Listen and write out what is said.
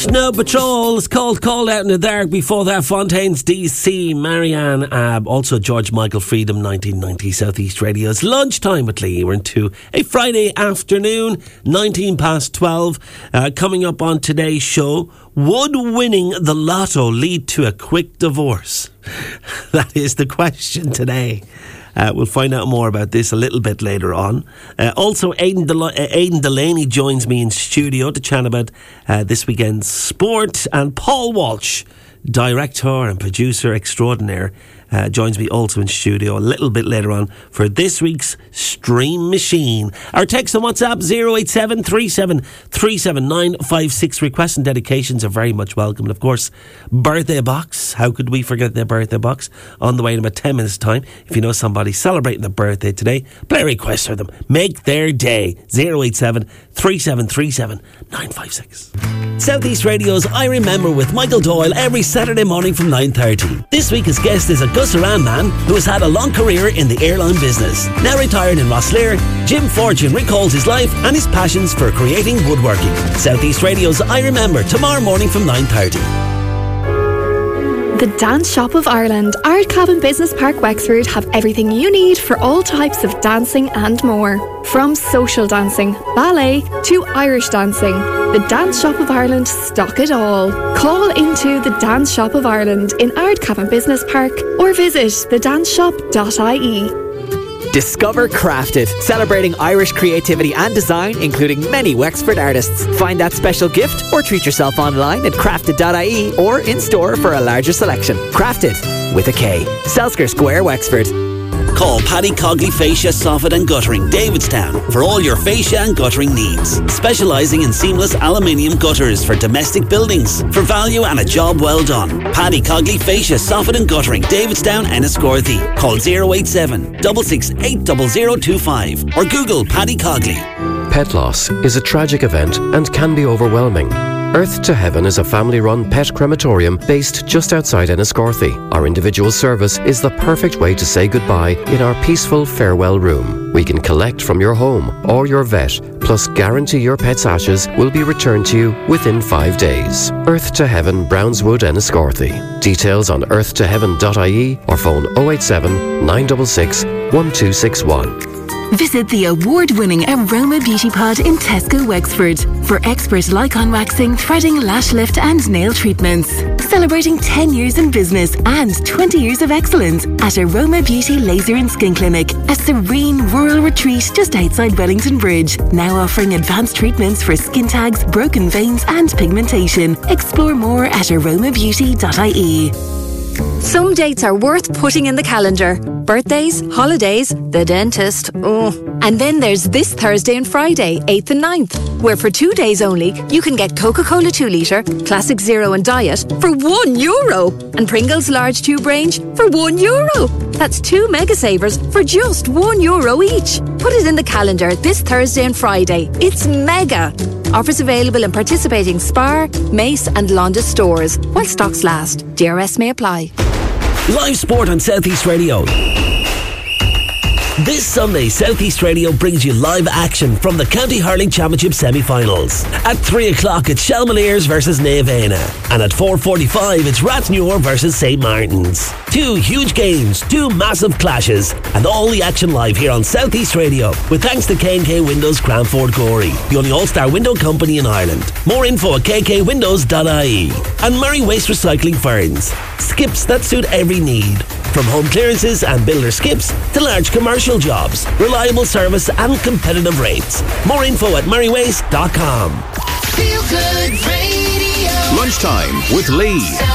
Snow Patrol is called Out in the Dark. Before that, Fontaines DC, Marianne Ab, also George Michael, Freedom, 1990, Southeast Radio's Lunchtime with Lee. We're into a Friday afternoon, 19 past 12. Coming up on today's show, would winning the lotto lead to a quick divorce? That is the question today. We'll find out more about this a little bit later on. Also, Aidan Delaney joins me in studio to chat about this weekend's sport. And Paul Walsh, director and producer extraordinaire, joins me also in studio a little bit later on for this week's Stream Machine. Our text on WhatsApp 087 37 956. Requests and dedications are very much welcome. And of course, birthday box. How could we forget their birthday box? On the way in about 10 minutes time. If you know somebody celebrating their birthday today, play a request for them. Make their day. 087 37 956. Southeast Radio's I Remember with Michael Doyle every Saturday morning from 9:30. This week his guest is a Gus Aran man who has had a long career in the airline business. Now retired in Rosslare, Jim Fortune recalls his life and his passions for creating woodworking. Southeast Radio's I Remember tomorrow morning from 9:30. The Dance Shop of Ireland, Ardcabin Business Park, Wexford have everything you need for all types of dancing and more. From social dancing, ballet to Irish dancing, the Dance Shop of Ireland stock it all. Call into the Dance Shop of Ireland in Ardcabin Business Park or visit thedanceshop.ie. Discover Crafted, celebrating Irish creativity and design, including many Wexford artists. Find that special gift or treat yourself online at crafted.ie or in store for a larger selection. Crafted, with a K. Selsker Square, Wexford. Call Paddy Cogley Fascia, Soffit and Guttering, Davidstown, for all your fascia and guttering needs. Specialising in seamless aluminium gutters for domestic buildings. For value and a job well done. Paddy Cogley Fascia, Soffit and Guttering, Davidstown, Enniscorthy. Call 087 668 0025 or Google Paddy Cogley. Pet loss is a tragic event and can be overwhelming. Earth to Heaven is a family-run pet crematorium based just outside Enniscorthy. Our individual service is the perfect way to say goodbye in our peaceful farewell room. We can collect from your home or your vet, plus guarantee your pet's ashes will be returned to you within 5 days. Earth to Heaven, Brownswood, Enniscorthy. Details on earthtoheaven.ie or phone 087 966 1261. Visit the award-winning Aroma Beauty Pod in Tesco, Wexford for expert Lycon waxing, threading, lash lift and nail treatments. Celebrating 10 years in business and 20 years of excellence at Aroma Beauty Laser and Skin Clinic, a serene rural retreat just outside Wellington Bridge. Now offering advanced treatments for skin tags, broken veins and pigmentation. Explore more at aromabeauty.ie. Some dates are worth putting in the calendar. Birthdays, holidays, the dentist. And then there's this Thursday and Friday, 8th and 9th, where for 2 days only, you can get Coca-Cola 2 litre, Classic Zero and Diet for €1 and Pringles large tube range for €1. That's 2 mega savers for just €1 each. Put it in the calendar this Thursday and Friday. It's mega. Offers available in participating Spar, Mace and Londis stores while stocks last. DRS may apply. Live sport on Southeast Radio. This Sunday, Southeast Radio brings you live action from the County Hurling Championship semi-finals. At 3 o'clock, it's Shalmaliers versus Naevena. And at 4:45, it's Rathnewer versus St. Martin's. 2 huge games, 2 massive clashes, and all the action live here on Southeast Radio. With thanks to K&K Windows Cranford Gorey, the only all-star window company in Ireland. More info at kkwindows.ie. And Murray Waste Recycling Ferns. Skips that suit every need. From home clearances and builder skips to large commercial jobs. Reliable service and competitive rates. More info at murraywaste.com. Feel Good Radio. Lunchtime with Lee.